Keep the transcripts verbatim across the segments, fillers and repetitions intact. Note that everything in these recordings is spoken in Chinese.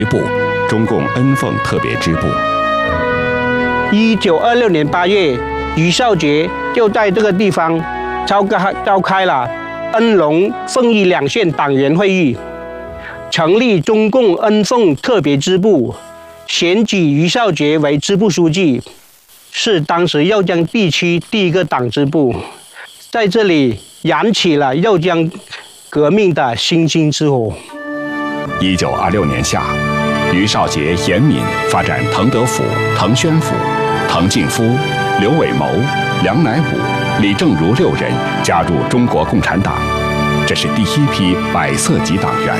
支部，中共恩凤特别支部。 一九二六年八月，余少杰就在这个地方召开召开了恩龙凤义两县党员会议，成立中共恩凤特别支部，选举余少杰为支部书记，是当时酉江地区第一个党支部，在这里燃起了酉江革命的星星之火。 一九二六年夏，余少杰、严敏发展滕德府、滕宣府，滕敬夫、刘伟谋、梁乃武、李正如六人加入中国共产党，这是第一批百色级党员。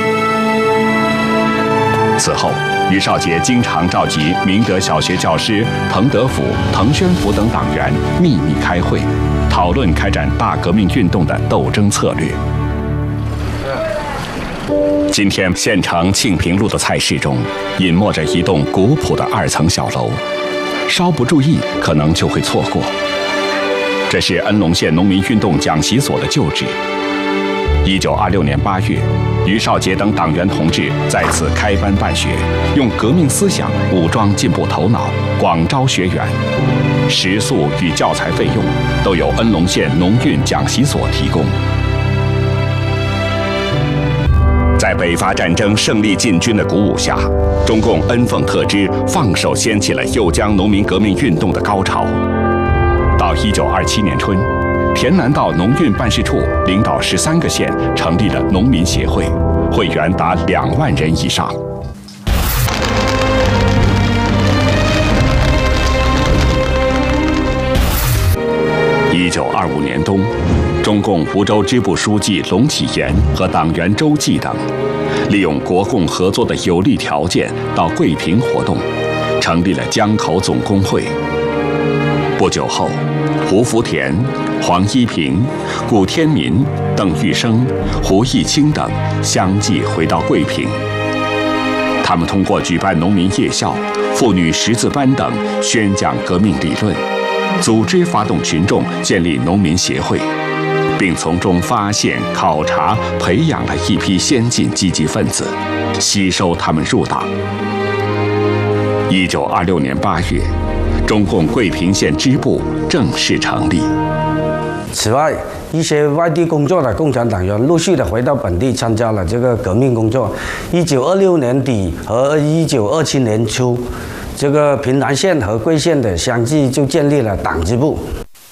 此后，余少杰经常召集明德小学教师、滕德府、滕宣府等党员秘密开会，讨论开展大革命运动的斗争策略。今天县城庆平路的菜市中，隐没着一栋古朴的二层小楼，稍不注意可能就会错过。这是恩龙县农民运动讲习所的旧址。一九二六年八月，余少杰等党员同志在此开班办学，用革命思想武装进步头脑，广招学员。食宿与教材费用都由恩龙县农运讲习所提供。在北伐战争胜利进军的鼓舞下，中共恩凤特支放手掀起了酉江农民革命运动的高潮。到一九二七年春，田南道农运办事处领导十三个县成立了农民协会，会员达两万人以上。一九二五年冬，中共湖州支部书记龙启言和党员周济等，利用国共合作的有利条件到桂平活动，成立了江口总工会。不久后，胡福田、黄一平、顾天民、邓玉生、胡义清等相继回到桂平。他们通过举办农民夜校、妇女识字班等，宣讲革命理论，组织发动群众建立农民协会，并从中发现、考察、培养了一批先进积极分子，吸收他们入党。一九二六年八月，中共桂平县支部正式成立。 此外，一些外地工作的共产党员陆续的回到本地参加了这个革命工作。一九二六年底和一九二七年初，这个平南县和桂县的相继就建立了党支部。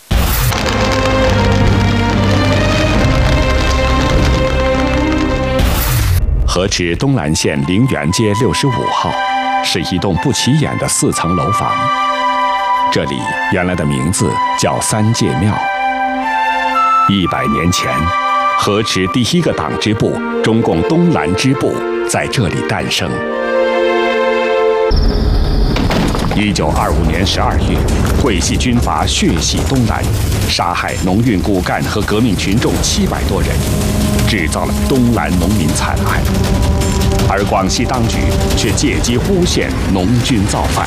河池东兰县陵园街六十五号是一栋不起眼的四层楼房，这里原来的名字叫三界庙。一百年前，河池第一个党支部中共东兰支部在这里诞生。一九二五年十二月，桂系军阀血洗东兰，杀害农运骨干和革命群众七百多人，制造了东兰农民惨案。而广西当局却借机诬陷农军造反。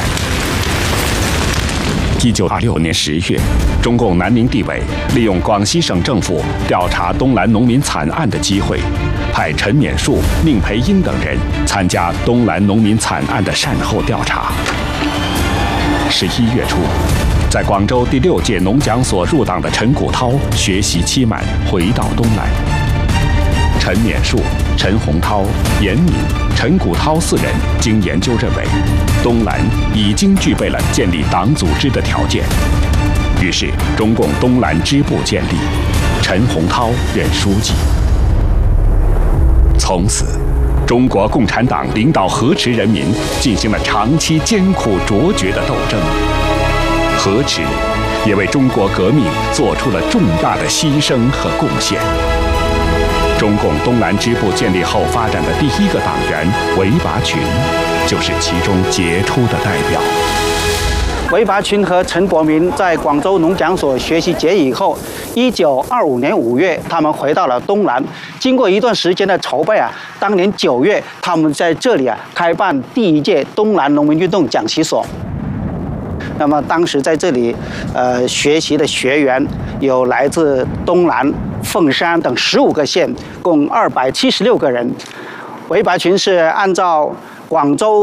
一九二六年十月，中共南宁地委利用广西省政府调查东兰农民惨案的机会，派陈勉树、宁培英等人参加东兰农民惨案的善后调查。十一月初，在广州第六届农讲所入党的陈谷涛学习期满，回到东兰。陈勉树、陈洪涛、严敏、陈谷涛四人经研究认为，东兰已经具备了建立党组织的条件，于是中共东兰支部建立，陈洪涛任书记。从此，中国共产党领导河池人民进行了长期艰苦卓绝的斗争，河池也为中国革命做出了重大的牺牲和贡献。中共东兰支部建立后发展的第一个党员韦拔群，就是其中杰出的代表。 韦拔群和陈伯明在广州农讲所学习结以后，一九二五年五月，他们回到了东兰。经过一段时间的筹备啊，当年九月，他们在这里啊开办第一届东兰农民运动讲习所。那么当时在这里，呃，学习的学员有来自东兰、凤山等十五个县，共二百七十六个人。韦拔群是按照广州